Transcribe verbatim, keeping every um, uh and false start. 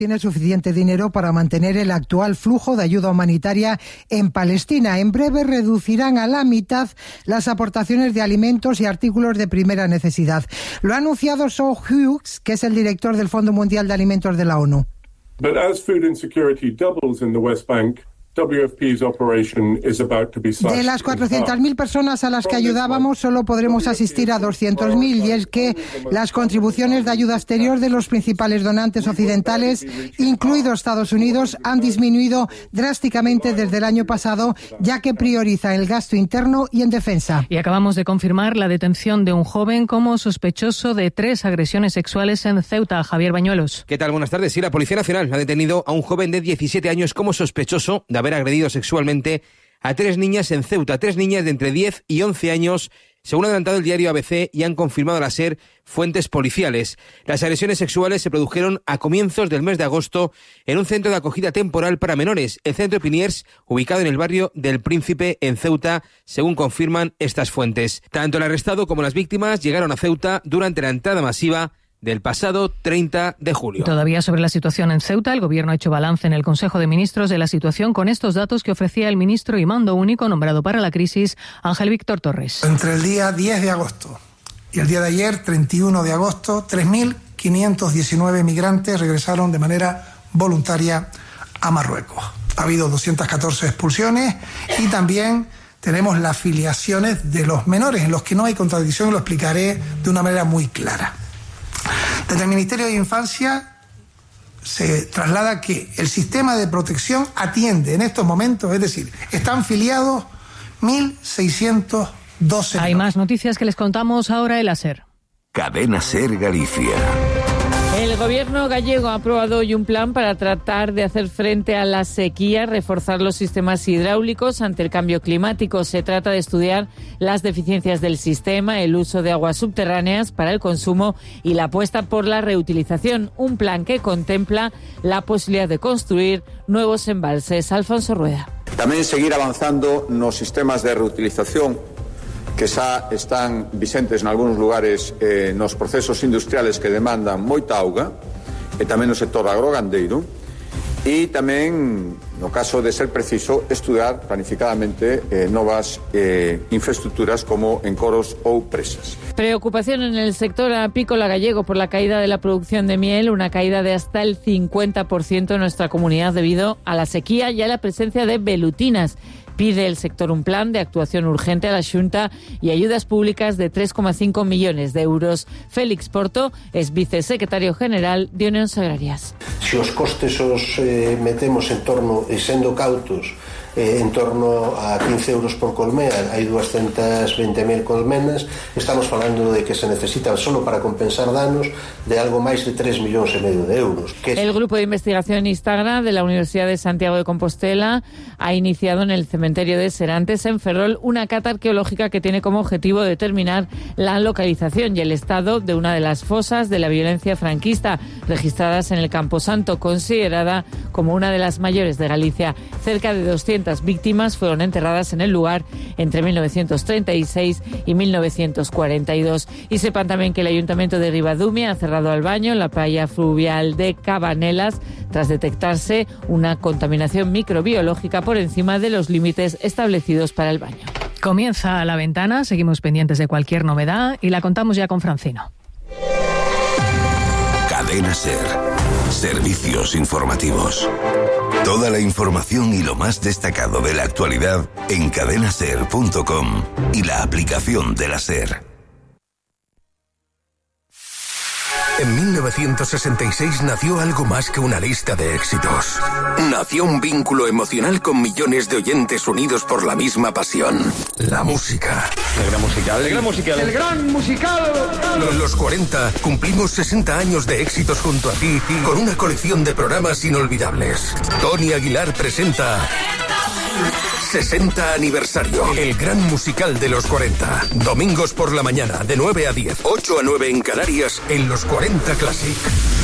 tiene suficiente dinero para mantener el actual flujo de ayuda humanitaria en Palestina. En breve reducirán a la mitad las aportaciones de alimentos y artículos de primera necesidad. Lo ha anunciado Saul Hughes, que es el director del Fondo Mundial de Alimentos de la ONU. But as food insecurity doubles in the West Bank, W F P's operation is about to be slashed. De las cuatrocientas mil personas a las que ayudábamos, solo podremos asistir a doscientas mil, y es que las contribuciones de ayuda exterior de los principales donantes occidentales, incluido Estados Unidos, han disminuido drásticamente desde el año pasado, ya que prioriza el gasto interno y en defensa. Y acabamos de confirmar la detención de un joven como sospechoso de tres agresiones sexuales en Ceuta. Javier Bañuelos. ¿Qué tal? Buenas tardes. Sí, la Policía Nacional ha detenido a un joven de diecisiete años como sospechoso de haber agredido sexualmente a tres niñas en Ceuta, tres niñas de entre diez y once años, según ha adelantado el diario A B C y han confirmado a la SER fuentes policiales. Las agresiones sexuales se produjeron a comienzos del mes de agosto en un centro de acogida temporal para menores, el Centro Piniers, ubicado en el barrio del Príncipe en Ceuta, según confirman estas fuentes. Tanto el arrestado como las víctimas llegaron a Ceuta durante la entrada masiva del pasado treinta de julio. Todavía sobre la situación en Ceuta, el Gobierno ha hecho balance en el Consejo de Ministros de la situación con estos datos que ofrecía el ministro y mando único nombrado para la crisis, Ángel Víctor Torres. Entre el día diez de agosto y el día de ayer, treinta y uno de agosto, tres mil quinientos diecinueve migrantes regresaron de manera voluntaria a Marruecos. Ha habido doscientas catorce expulsiones y también tenemos las filiaciones de los menores, en los que no hay contradicción, y lo explicaré de una manera muy clara. Desde el Ministerio de Infancia se traslada que el sistema de protección atiende en estos momentos, es decir, están filiados mil seiscientos doce. Hay más noticias que les contamos ahora en la SER. Cadena SER Galicia. El gobierno gallego ha aprobado hoy un plan para tratar de hacer frente a la sequía, reforzar los sistemas hidráulicos ante el cambio climático. Se trata de estudiar las deficiencias del sistema, el uso de aguas subterráneas para el consumo y la apuesta por la reutilización. Un plan que contempla la posibilidad de construir nuevos embalses. Alfonso Rueda. Tamén seguir avanzando nos sistemas de reutilización que xa están vixentes en algúns lugares eh, nos procesos industriales que demandan moita auga, e tamén no sector agrogandeiro, e tamén, no caso de ser preciso, estudar planificadamente eh, novas eh, infraestructuras como encoros ou presas. Preocupación en el sector apícola gallego por la caída de la producción de miel, una caída de hasta el cincuenta por ciento en nuestra comunidad debido a la sequía y a la presencia de velutinas. Pide el sector un plan de actuación urgente a la Xunta y ayudas públicas de tres coma cinco millones de euros. Félix Porto es vicesecretario general de Unións Agrarias. Se os costes os eh, metemos en torno, e sendo cautos, eh, en torno a quince euros por colmena, hai doscientas veinte mil colmenas, estamos falando de que se necesitan solo para compensar danos de algo máis de tres millóns e medio de euros. Que... El grupo de investigación Instagra de la Universidad de Santiago de Compostela ha iniciado en el cementerio de Serantes, en Ferrol, una cata arqueológica que tiene como objetivo determinar la localización y el estado de una de las fosas de la violencia franquista registradas en el Camposanto, considerada como una de las mayores de Galicia. Cerca de doscientas víctimas fueron enterradas en el lugar entre mil novecientos treinta y seis y mil novecientos cuarenta y dos. Y sepan también que el Ayuntamiento de Ribadumia ha cerrado al baño en la playa fluvial de Cabanelas tras detectarse una contaminación microbiológica por encima de los límites establecidos para el baño. Comienza La Ventana, seguimos pendientes de cualquier novedad y la contamos ya con Francino. Cadena SER. Servicios informativos. Toda la información y lo más destacado de la actualidad en cadena ser punto com y la aplicación de la SER. En mil novecientos sesenta y seis nació algo más que una lista de éxitos. Nació un vínculo emocional con millones de oyentes unidos por la misma pasión. La música. El gran musical. El gran musical. El gran musical. En los cuarenta cumplimos sesenta años de éxitos junto a ti con una colección de programas inolvidables. Tony Aguilar presenta sesenta aniversario. El gran musical de los cuarenta. Domingos por la mañana, de nueve a diez. ocho a nueve en Canarias, en los cuarenta Classic.